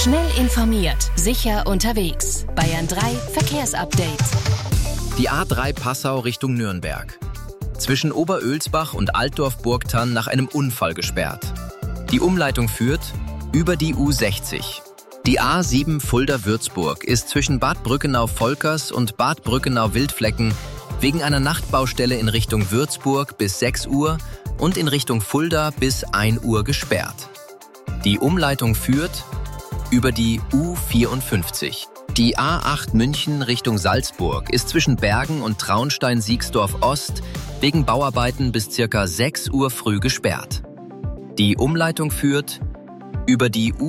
Schnell informiert, sicher unterwegs. Bayern 3 Verkehrsupdate. Die A3 Passau Richtung Nürnberg. Zwischen Oberölsbach und Altdorf-Burgthann nach einem Unfall gesperrt. Die Umleitung führt über die U60. Die A7 Fulda-Würzburg ist zwischen Bad Brückenau-Volkers und Bad Brückenau-Wildflecken wegen einer Nachtbaustelle in Richtung Würzburg bis 6 Uhr und in Richtung Fulda bis 1 Uhr gesperrt. Die Umleitung führt über die U54. Die A8 München Richtung Salzburg ist zwischen Bergen und Traunstein-Siegsdorf Ost wegen Bauarbeiten bis ca. 6 Uhr früh gesperrt. Die Umleitung führt über die